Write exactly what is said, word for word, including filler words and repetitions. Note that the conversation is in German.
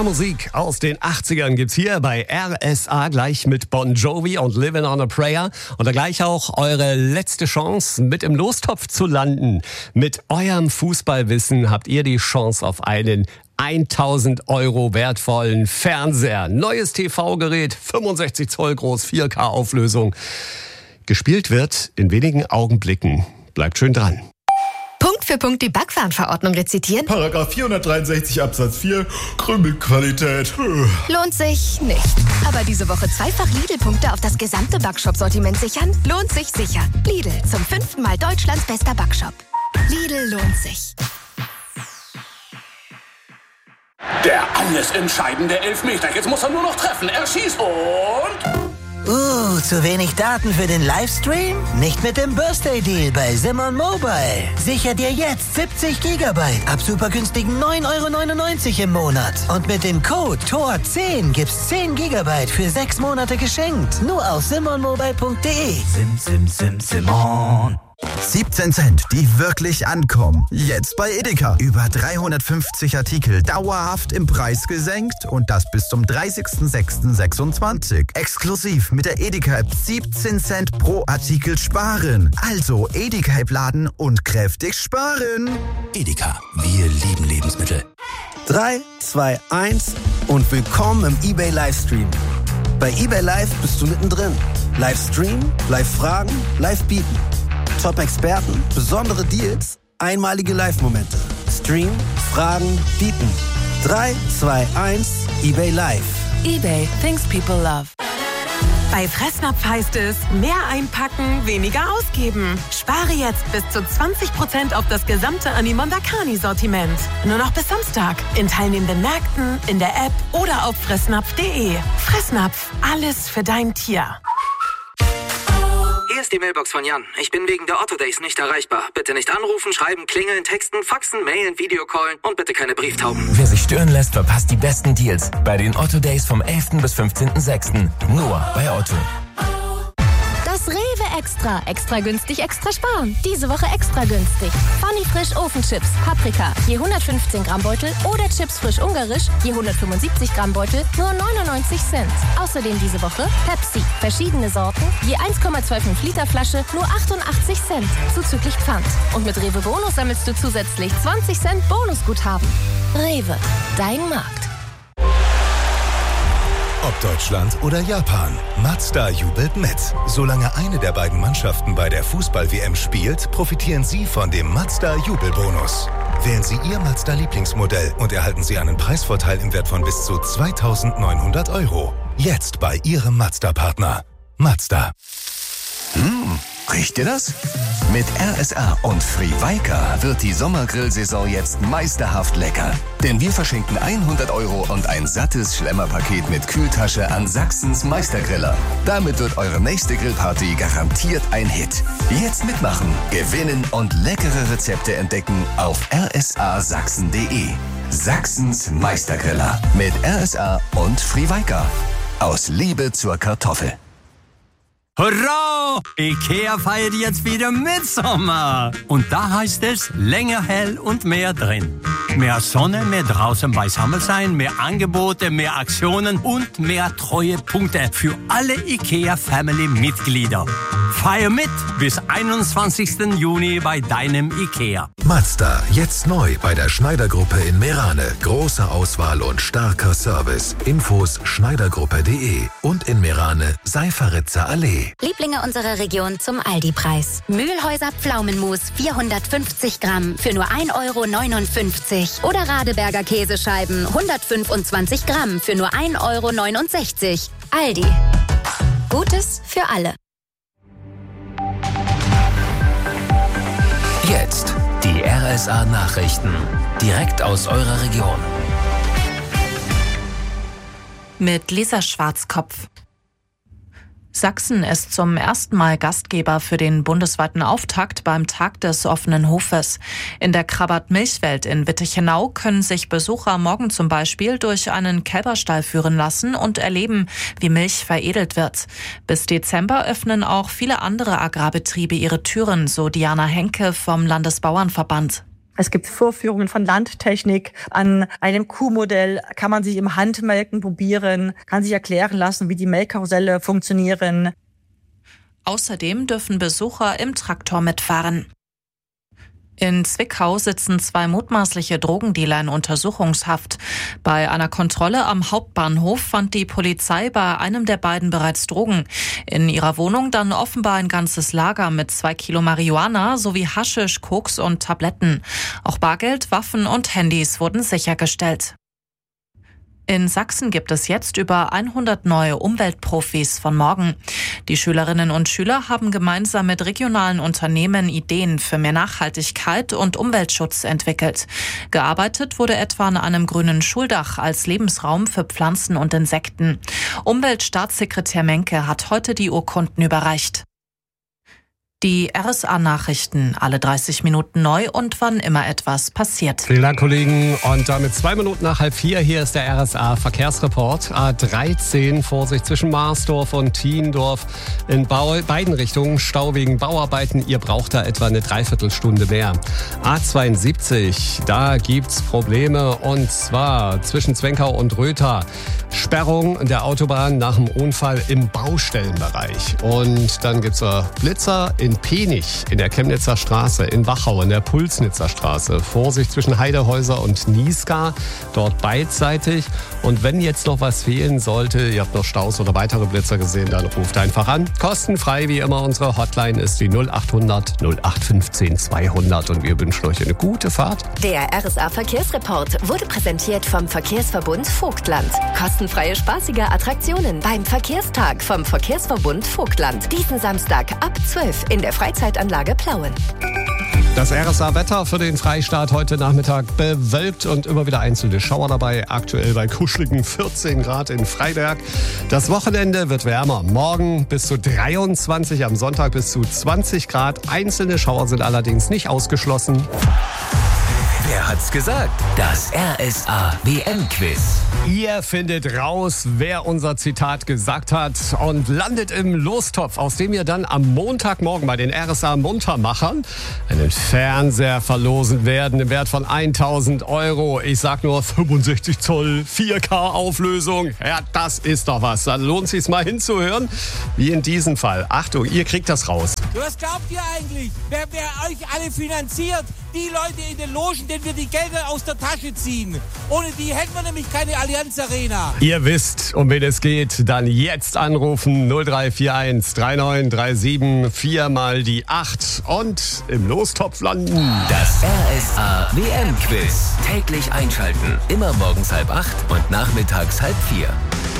Mehr Musik aus den achtzigern gibt's hier bei R S A gleich mit Bon Jovi und Living on a Prayer. Und da gleich auch eure letzte Chance, mit im Lostopf zu landen. Mit eurem Fußballwissen habt ihr die Chance auf einen tausend Euro wertvollen Fernseher. Neues T V-Gerät, fünfundsechzig Zoll groß, vier K Auflösung. Gespielt wird in wenigen Augenblicken. Bleibt schön dran. Punkt für Punkt die Backwarenverordnung rezitieren? Paragraph vierhundertdreiundsechzig Absatz vier, Krümelqualität. Lohnt sich nicht. Aber diese Woche zweifach Lidl-Punkte auf das gesamte Backshop-Sortiment sichern? Lohnt sich sicher. Lidl, zum fünften Mal Deutschlands bester Backshop. Lidl lohnt sich. Der alles entscheidende Elfmeter. Jetzt muss er nur noch treffen. Er schießt und... Uh, zu wenig Daten für den Livestream? Nicht mit dem Birthday Deal bei Simon Mobile. Sicher dir jetzt siebzig Gigabyte ab super günstigen neun Euro neunundneunzig im Monat. Und mit dem Code T O R zehn gibt's zehn Gigabyte für sechs Monate geschenkt. Nur auf simon mobile punkt de. Sim, sim, sim, Simon. siebzehn Cent, die wirklich ankommen. Jetzt bei Edeka. Über dreihundertfünfzig Artikel dauerhaft im Preis gesenkt und das bis zum dreißigsten sechsten sechsundzwanzig. Exklusiv mit der Edeka-App siebzehn Cent pro Artikel sparen. Also Edeka-App laden und kräftig sparen. Edeka, wir lieben Lebensmittel. drei, zwei, eins und willkommen im eBay Livestream. Bei eBay Live bist du mittendrin. Livestream, Live-Fragen, Live-Bieten. Top-Experten, besondere Deals, einmalige Live-Momente. Stream, Fragen, bieten. drei, zwei, eins, eBay Live. eBay, things people love. Bei Fressnapf heißt es, mehr einpacken, weniger ausgeben. Spare jetzt bis zu zwanzig Prozent auf das gesamte Animondakani-Sortiment. Nur noch bis Samstag. In teilnehmenden Märkten, in der App oder auf fressnapf punkt de. Fressnapf, alles für dein Tier. Hier ist die Mailbox von Jan. Ich bin wegen der Otto Days nicht erreichbar. Bitte nicht anrufen, schreiben, klingeln, texten, faxen, mailen, Videocallen und bitte keine Brieftauben. Wer sich stören lässt, verpasst die besten Deals bei den Otto Days vom elften bis fünfzehnten sechsten Nur bei Otto. Das Rewe Extra. Extra günstig, extra sparen. Diese Woche extra günstig. Funny Frisch Ofenchips, Paprika, je hundertfünfzehn Gramm Beutel oder Chips frisch ungarisch, je hundertfünfundsiebzig Gramm Beutel, nur neunundneunzig Cent. Außerdem diese Woche Pepsi, verschiedene Sorten, je eins Komma fünfundzwanzig Liter Flasche, nur achtundachtzig Cent, zuzüglich Pfand. Und mit Rewe Bonus sammelst du zusätzlich zwanzig Cent Bonusguthaben. Rewe, dein Markt. Ob Deutschland oder Japan, Mazda jubelt mit. Solange eine der beiden Mannschaften bei der Fußball-W M spielt, profitieren Sie von dem Mazda-Jubelbonus. Wählen Sie Ihr Mazda-Lieblingsmodell und erhalten Sie einen Preisvorteil im Wert von bis zu zweitausendneunhundert Euro. Jetzt bei Ihrem Mazda-Partner. Mazda. Mmh, riecht ihr das? Mit R S A und Frivaika wird die Sommergrillsaison jetzt meisterhaft lecker. Denn wir verschenken hundert Euro und ein sattes Schlemmerpaket mit Kühltasche an Sachsens Meistergriller. Damit wird eure nächste Grillparty garantiert ein Hit. Jetzt mitmachen, gewinnen und leckere Rezepte entdecken auf r s a sachsen punkt de. Sachsens Meistergriller mit R S A und Frivaika. Aus Liebe zur Kartoffel. Hurra! Ikea feiert jetzt wieder Mitsommer. Und da heißt es, länger hell und mehr drin. Mehr Sonne, mehr draußen beisammen sein, mehr Angebote, mehr Aktionen und mehr Treuepunkte für alle Ikea-Family-Mitglieder. Feier mit bis einundzwanzigsten Juni bei deinem Ikea. Mazda, jetzt neu bei der Schneidergruppe in Meerane. Große Auswahl und starker Service. Infos schneidergruppe punkt de und in Meerane Seiferitzer Allee. Lieblinge unserer Region zum Aldi-Preis. Mühlhäuser Pflaumenmus vierhundertfünfzig Gramm für nur ein Euro neunundfünfzig. Oder Radeberger Käsescheiben hundertfünfundzwanzig Gramm für nur ein Euro neunundsechzig. Aldi. Gutes für alle. Jetzt die R S A-Nachrichten. Direkt aus eurer Region. Mit Lisa Schwarzkopf. Sachsen ist zum ersten Mal Gastgeber für den bundesweiten Auftakt beim Tag des offenen Hofes. In der Krabat-Milchwelt in Wittichenau können sich Besucher morgen zum Beispiel durch einen Kälberstall führen lassen und erleben, wie Milch veredelt wird. Bis Dezember öffnen auch viele andere Agrarbetriebe ihre Türen, so Diana Henke vom Landesbauernverband. Es gibt Vorführungen von Landtechnik. An einem Kuhmodell kann man sich im Handmelken probieren, kann sich erklären lassen, wie die Melkkarusselle funktionieren. Außerdem dürfen Besucher im Traktor mitfahren. In Zwickau sitzen zwei mutmaßliche Drogendealer in Untersuchungshaft. Bei einer Kontrolle am Hauptbahnhof fand die Polizei bei einem der beiden bereits Drogen. In ihrer Wohnung dann offenbar ein ganzes Lager mit zwei Kilo Marihuana sowie Haschisch, Koks und Tabletten. Auch Bargeld, Waffen und Handys wurden sichergestellt. In Sachsen gibt es jetzt über hundert neue Umweltprofis von morgen. Die Schülerinnen und Schüler haben gemeinsam mit regionalen Unternehmen Ideen für mehr Nachhaltigkeit und Umweltschutz entwickelt. Gearbeitet wurde etwa an einem grünen Schuldach als Lebensraum für Pflanzen und Insekten. Umweltstaatssekretär Menke hat heute die Urkunden überreicht. Die R S A-Nachrichten, alle dreißig Minuten neu und wann immer etwas passiert. Vielen Dank, Kollegen. Und damit zwei Minuten nach halb vier, hier ist der R S A-Verkehrsreport. A dreizehn, Vorsicht zwischen Marsdorf und Thiendorf. In Bau- beiden Richtungen Stau wegen Bauarbeiten. Ihr braucht da etwa eine Dreiviertelstunde mehr. A zweiundsiebzig, da gibt's Probleme. Und zwar zwischen Zwenkau und Rötha. Sperrung der Autobahn nach dem Unfall im Baustellenbereich. Und dann gibt's äh, Blitzer in Penich, in der Chemnitzer Straße, in Wachau, in der Pulsnitzer Straße. Vorsicht zwischen Heidehäuser und Niesgar, dort beidseitig. Und wenn jetzt noch was fehlen sollte, ihr habt noch Staus oder weitere Blitzer gesehen, dann ruft einfach an. Kostenfrei wie immer, unsere Hotline ist die null acht hundert null acht fünfzehn zweihundert und wir wünschen euch eine gute Fahrt. Der R S A-Verkehrsreport wurde präsentiert vom Verkehrsverbund Vogtland. Kostenfreie, spaßige Attraktionen beim Verkehrstag vom Verkehrsverbund Vogtland. Diesen Samstag ab zwölf in der Freizeitanlage Plauen. Das R S A-Wetter für den Freistaat heute Nachmittag bewölkt und immer wieder einzelne Schauer dabei. Aktuell bei kuscheligen vierzehn Grad in Freiberg. Das Wochenende wird wärmer. Morgen bis zu dreiundzwanzig, am Sonntag bis zu zwanzig Grad. Einzelne Schauer sind allerdings nicht ausgeschlossen. Wer hat's gesagt? Das R S A W M-Quiz. Ihr findet raus, wer unser Zitat gesagt hat und landet im Lostopf, aus dem ihr dann am Montagmorgen bei den R S A Muntermachern einen Fernseher verlosen werden im Wert von tausend Euro. Ich sag nur fünfundsechzig Zoll, vier K Auflösung. Ja, das ist doch was. Dann lohnt es sich mal hinzuhören, wie in diesem Fall. Achtung, ihr kriegt das raus. Was glaubt ihr eigentlich? Wer, wer euch alle finanziert? Die Leute in den Logen, denen wir die Gelder aus der Tasche ziehen. Ohne die hätten wir nämlich keine Allianz Arena. Ihr wisst, um wen es geht, dann jetzt anrufen null drei vier eins drei neun drei sieben vier mal die acht und im Lostopf landen. Das R S A W M-Quiz. Täglich einschalten. Immer morgens halb acht und nachmittags halb vier.